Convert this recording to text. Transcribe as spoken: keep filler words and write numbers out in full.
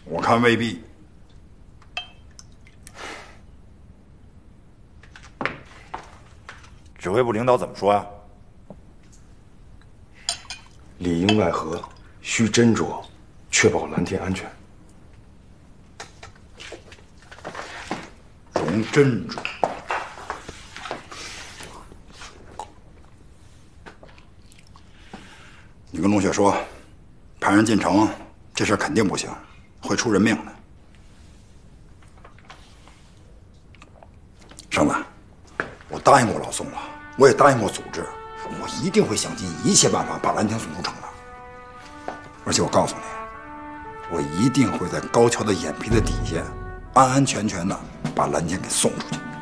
我看未必。指挥部领导怎么说呀？ 里应外合，需斟酌，确保蓝天安全。 容斟酌。你跟龙雪说，派人进城，这事儿肯定不行，会出人命的。生子，我答应过老宋了，我也答应过组织，我一定会想尽一切办法把蓝天送出城的。而且我告诉你，我一定会在高桥的眼皮子底下，安安全全的把蓝天给送出去。